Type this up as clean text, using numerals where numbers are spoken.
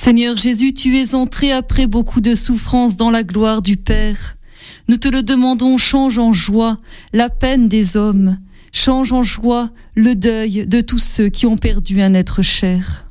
Seigneur Jésus, tu es entré après beaucoup de souffrances dans la gloire du Père. Nous te le demandons, change en joie la peine des hommes, change en joie le deuil de tous ceux qui ont perdu un être cher.